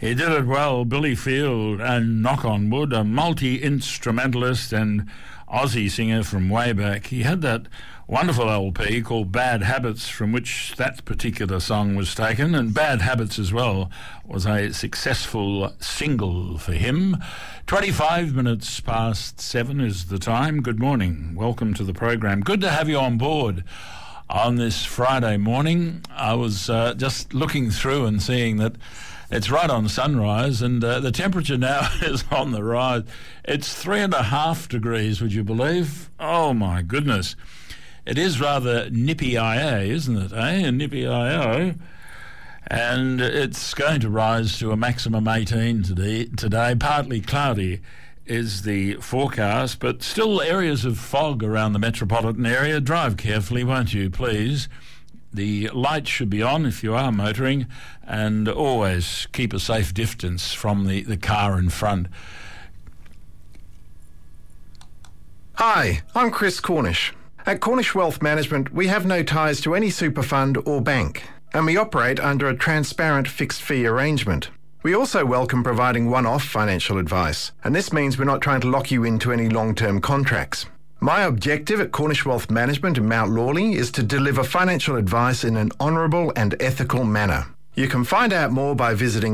He did it well, Billy Field, and knock on wood, a multi-instrumentalist and Aussie singer from way back. He had that wonderful LP called Bad Habits, from which that particular song was taken, and Bad Habits as well was a successful single for him. 25 minutes past 7 is the time. Good morning. Welcome to the program. Good to have you on board on this Friday morning. I was just looking through and seeing that it's right on sunrise, and the temperature now is on the rise. It's 3.5 degrees, would you believe? Oh, my goodness. It is rather nippy-IA, isn't it, eh? A nippy-IO. And it's going to rise to a maximum 18 today. Partly cloudy is the forecast, but still areas of fog around the metropolitan area. Drive carefully, won't you, please? The lights should be on if you are motoring, and always keep a safe distance from the car in front. Hi, I'm Chris Cornish. At Cornish Wealth Management, we have no ties to any super fund or bank, and we operate under a transparent fixed fee arrangement. We also welcome providing one-off financial advice, and this means we're not trying to lock you into any long-term contracts. My objective at Cornish Wealth Management in Mount Lawley is to deliver financial advice in an honourable and ethical manner. You can find out more by visiting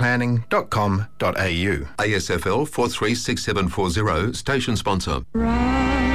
perthfinancialplanning.com.au. ASFL 436740, station sponsor. Right.